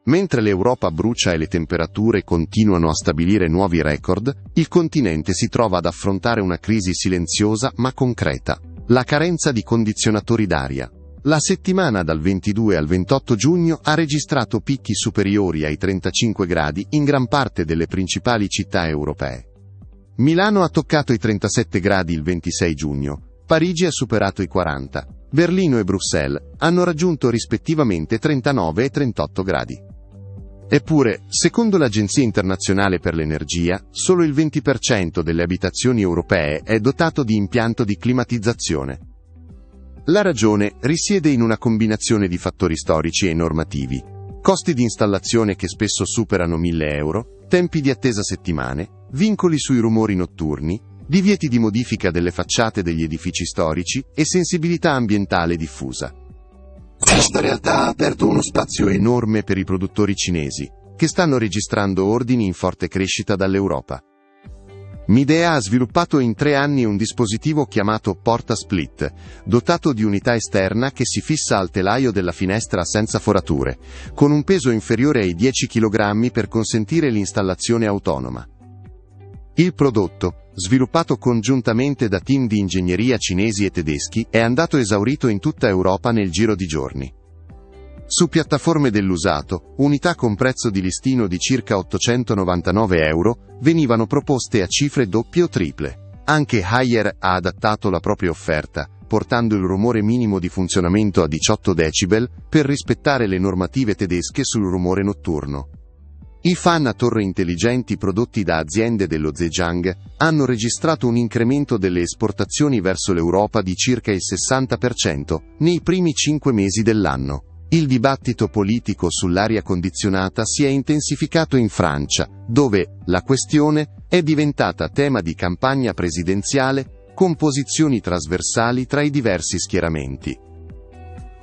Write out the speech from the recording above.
Mentre l'Europa brucia e le temperature continuano a stabilire nuovi record, il continente si trova ad affrontare una crisi silenziosa ma concreta: la carenza di condizionatori d'aria. La settimana dal 22 al 28 giugno ha registrato picchi superiori ai 35 gradi in gran parte delle principali città europee. Milano ha toccato i 37 gradi il 26 giugno, Parigi ha superato i 40, Berlino e Bruxelles hanno raggiunto rispettivamente 39 e 38 gradi. Eppure, secondo l'Agenzia internazionale per l'energia, solo il 20% delle abitazioni europee è dotato di impianto di climatizzazione. La ragione risiede in una combinazione di fattori storici e normativi: costi di installazione che spesso superano 1.000 euro, tempi di attesa settimane, vincoli sui rumori notturni, divieti di modifica delle facciate degli edifici storici e sensibilità ambientale diffusa. Questa realtà ha aperto uno spazio enorme per i produttori cinesi, che stanno registrando ordini in forte crescita dall'Europa. Midea ha sviluppato in 3 anni un dispositivo chiamato Porta Split, dotato di unità esterna che si fissa al telaio della finestra senza forature, con un peso inferiore ai 10 kg per consentire l'installazione autonoma. Il prodotto, sviluppato congiuntamente da team di ingegneria cinesi e tedeschi, è andato esaurito in tutta Europa nel giro di giorni. Su piattaforme dell'usato, unità con prezzo di listino di circa 899 euro venivano proposte a cifre doppie o triple. Anche Haier ha adattato la propria offerta, portando il rumore minimo di funzionamento a 18 decibel per rispettare le normative tedesche sul rumore notturno. I fan a torre intelligenti prodotti da aziende dello Zhejiang hanno registrato un incremento delle esportazioni verso l'Europa di circa il 60% nei primi 5 mesi dell'anno. Il dibattito politico sull'aria condizionata si è intensificato in Francia, dove la questione è diventata tema di campagna presidenziale, con posizioni trasversali tra i diversi schieramenti.